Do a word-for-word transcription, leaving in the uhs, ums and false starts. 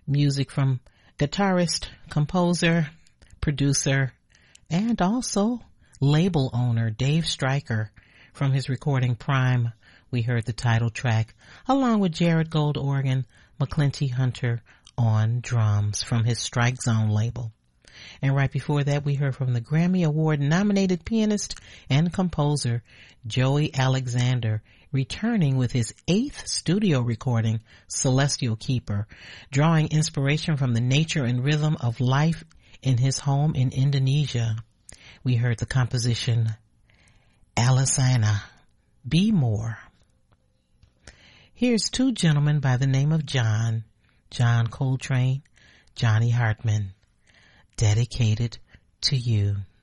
Music from guitarist, composer, producer, and also label owner Dave Stryker. From his recording Prime, we heard the title track, along with Jared Gold organ, McClinty Hunter on drums from his Strike Zone label. And right before that, we heard from the Grammy Award nominated pianist and composer Joey Alexander, returning with his eighth studio recording, Celestial Keeper, drawing inspiration from the nature and rhythm of life in his home in Indonesia. We heard the composition Alisana, Be More. Here's two gentlemen by the name of John, John Coltrane, Johnny Hartman, dedicated to you.